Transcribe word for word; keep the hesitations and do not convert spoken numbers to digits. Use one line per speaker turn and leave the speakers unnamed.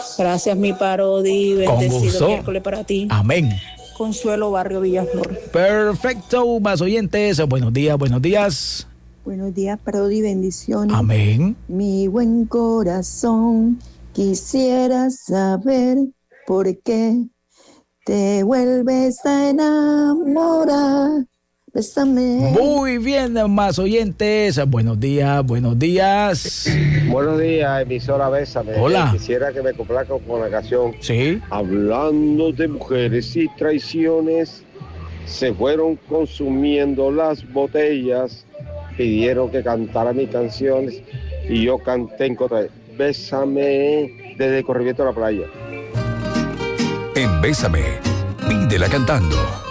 Gracias, mi Parodi. Bendecido
gusto.
miércoles para ti.
Amén.
Consuelo, Barrio Villaflor.
Perfecto, más oyentes. Buenos días, buenos días.
Buenos días, Parodi, bendiciones.
Amén.
Mi buen corazón, quisiera saber por qué te vuelves a enamorar. Bésame.
Muy bien, más oyentes. Buenos días, buenos días.
Buenos días, emisora Bésame.
Hola.
Quisiera que me complazca con la canción.
Sí.
Hablando de mujeres y traiciones, se fueron consumiendo las botellas, pidieron que cantara mis canciones y yo canté en contra de Bésame desde el corrimiento de la playa.
En Bésame, pídela cantando.